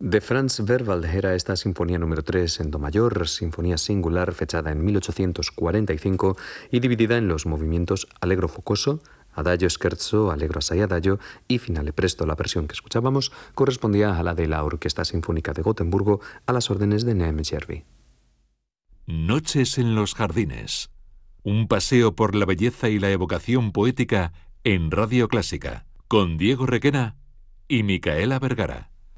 De Franz Werwald era esta sinfonía número 3 en do mayor, sinfonía singular fechada en 1845 y dividida en los movimientos Allegro focoso, Adagio scherzo, Allegro assai adagio y Finale presto. La versión que escuchábamos correspondía a la de la Orquesta Sinfónica de Gotemburgo a las órdenes de Neeme Järvi. Noches en los jardines. Un paseo por la belleza y la evocación poética en Radio Clásica, con Diego Requena y Micaela Vergara.